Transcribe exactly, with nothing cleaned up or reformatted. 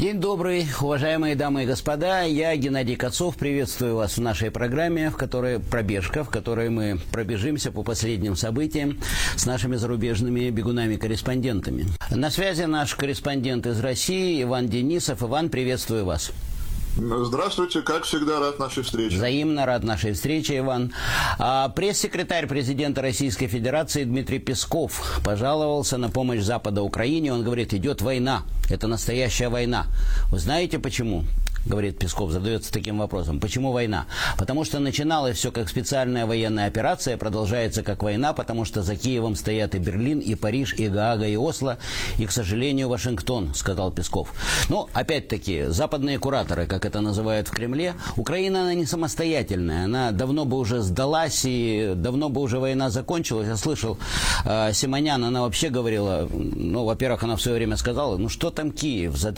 День добрый, уважаемые дамы и господа. Я, Геннадий Кацов, приветствую вас в нашей программе, в которой пробежка, в которой мы пробежимся по последним событиям с нашими зарубежными бегунами-корреспондентами. На связи наш корреспондент из России Иван Денисов. Иван, приветствую вас. Здравствуйте, как всегда, рад нашей встрече. Взаимно рад нашей встрече, Иван. А, пресс-секретарь президента Российской Федерации Дмитрий Песков пожаловался на помощь Запада Украине. Он говорит, идет война, это настоящая война. Вы знаете почему? Говорит Песков, задается таким вопросом. Почему война? Потому что начиналось все как специальная военная операция, продолжается как война, потому что за Киевом стоят и Берлин, и Париж, и Гаага, и Осло, и, к сожалению, Вашингтон, сказал Песков. Но, опять-таки, западные кураторы, как это называют в Кремле, Украина, она не самостоятельная, она давно бы уже сдалась, и давно бы уже война закончилась. Я слышал, э, Симонян, она вообще говорила, ну, во-первых, она в свое время сказала, ну, что там Киев, за